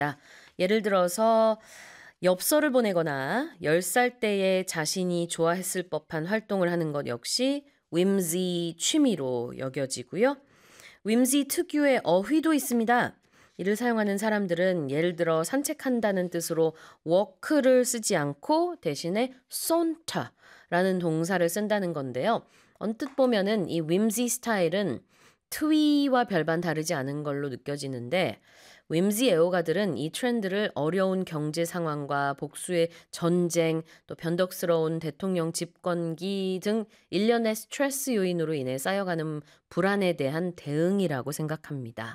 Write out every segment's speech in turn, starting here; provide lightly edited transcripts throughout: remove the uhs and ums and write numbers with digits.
예를 들어서 엽서를 보내거나 10살 때에 자신이 좋아했을 법한 활동을 하는 것 역시 whimsy 취미로 여겨지고요. whimsy 특유의 어휘도 있습니다. 이를 사용하는 사람들은 예를 들어 산책한다는 뜻으로 walk를 쓰지 않고 대신에 saunter라는 동사를 쓴다는 건데요. 언뜻 보면은 이 whimsy 스타일은 트위와 별반 다르지 않은 걸로 느껴지는데 윰지 애호가들은 이 트렌드를 어려운 경제 상황과 복수의 전쟁, 또 변덕스러운 대통령 집권기 등 일련의 스트레스 요인으로 인해 쌓여가는 불안에 대한 대응이라고 생각합니다.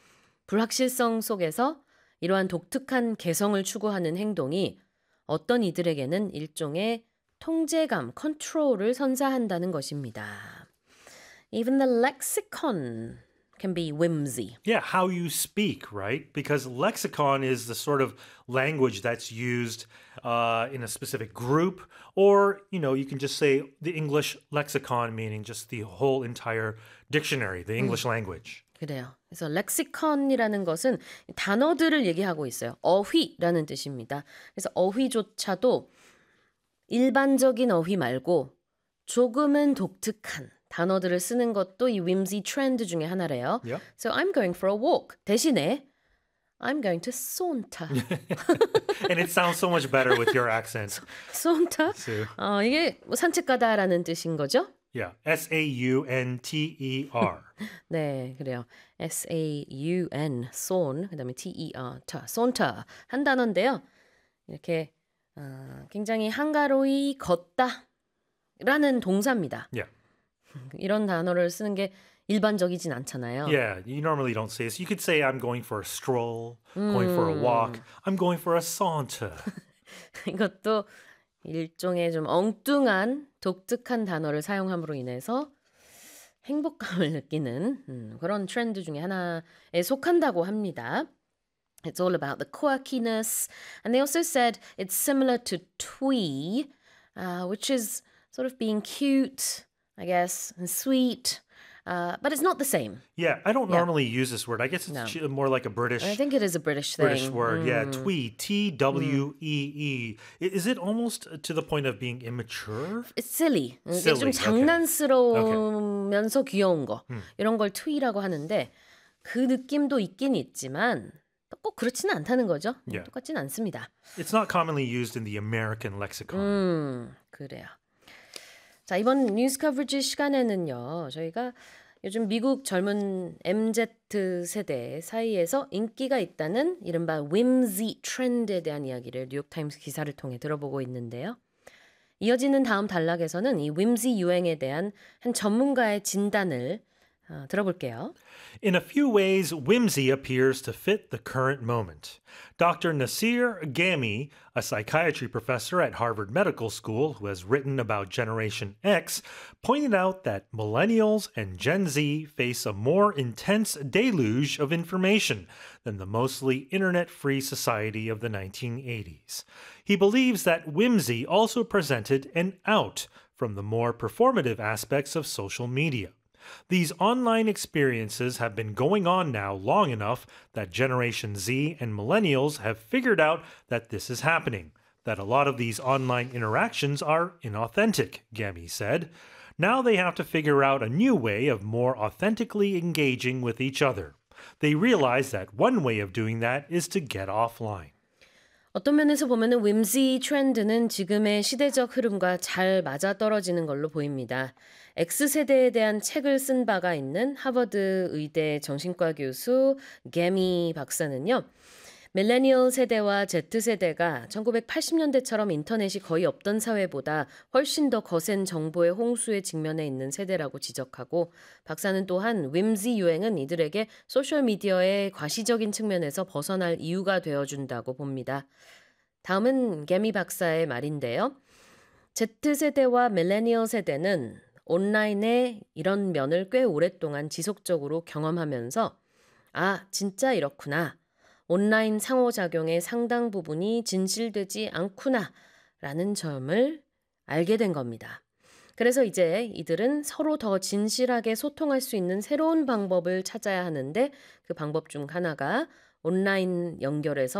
불확실성 속에서 이러한 독특한 개성을 추구하는 행동이 어떤 이들에게는 일종의 통제감, 컨트롤을 선사한다는 것입니다. Even the lexicon can be whimsy. Yeah, how you speak, right? Because lexicon is the sort of language that's used in a specific group, or, you can just say the English lexicon, meaning just the whole entire dictionary, the English language. 그래요. 그래서 렉시컨이라는 것은 단어들을 얘기하고 있어요. 어휘라는 뜻입니다. 그래서 어휘조차도 일반적인 어휘 말고 조금은 독특한 단어들을 쓰는 것도 이 whimsy 트렌드 중에 하나래요. Yeah. So I'm going for a walk. 대신에 I'm going to saunter. And it sounds so much better with your accent. saunter? Sue. 이게 뭐 산책 가다라는 뜻인 거죠? Yeah, saunter. 네, 그래요. saun, saun, 그다음에 ter, saunter 한 단어인데요. 이렇게 굉장히 한가로이 걷다라는 동사입니다. Yeah. 이런 단어를 쓰는 게 일반적이진 않잖아요. Yeah, you normally don't say this. You could say I'm going for a stroll, going for a walk. I'm going for a saunter. 이것도 일종의 좀 엉뚱한 독특한 단어를 사용함으로 인해서 행복감을 느끼는 그런 트렌드 중에 하나에 속한다고 합니다. It's all about the quirkiness. And they also said it's similar to twee, which is sort of being cute, I guess, and sweet. But it's not the same. Yeah, I don't normally use this word. I guess it's No. more like a British I think it is a British thing. word. Yeah, twee, Twee. Is it almost to the point of being immature? It's silly. 이게 Silly, 좀 장난스러우면서 귀여운 거. 이런 걸 twee라고 하는데 그 느낌도 있긴 있지만 꼭 그렇지는 않다는 거죠. Yeah. 똑같진 않습니다. It's not commonly used in the American lexicon. 그래요. 자, 이번 뉴스 커버리지 시간에는요. 저희가 요즘 미국 젊은 MZ 세대 사이에서 인기가 있다는 이른바 whimsy 트렌드에 대한 이야기를 뉴욕타임스 기사를 통해 들어보고 있는데요. 이어지는 다음 단락에서는 이 whimsy 유행에 대한 한 전문가의 진단을 들어볼게요. In a few ways, whimsy appears to fit the current moment. Dr. Nasir Gami, a psychiatry professor at Harvard Medical School who has written about Generation X, pointed out that millennials and Gen Z face a more intense deluge of information than the mostly internet-free society of the 1980s. He believes that whimsy also presented an out from the more performative aspects of social media. These online experiences have been going on now long enough that Generation Z and millennials have figured out that this is happening, that a lot of these online interactions are inauthentic, Gami said. Now they have to figure out a new way of more authentically engaging with each other. They realize that one way of doing that is to get offline. 어떤 면에서 보면은 whimsy 트렌드는 지금의 시대적 흐름과 잘 맞아떨어지는 걸로 보입니다. X세대에 대한 책을 쓴 바가 있는 하버드 의대 정신과 교수 게미 박사는요. 밀레니얼 세대와 Z세대가 1980년대처럼 인터넷이 거의 없던 사회보다 훨씬 더 거센 정보의 홍수에 직면해 있는 세대라고 지적하고 박사는 또한 whimsy 유행은 이들에게 소셜미디어의 과시적인 측면에서 벗어날 이유가 되어준다고 봅니다. 다음은 게미 박사의 말인데요. Z세대와 밀레니얼 세대는 온라인의 이런 면을 꽤 오랫동안 지속적으로 경험하면서 아, 진짜 이렇구나. 온라인 상호작용의 상당 부분이 진실되지 않구나 라는 점을 알게 된 겁니다. 그래서 이제 이들은 서로 더 진실하게 소통할 수 있는 새로운 방법을 찾아야 하는데 그 방법 중 하나가 온라인 연결해서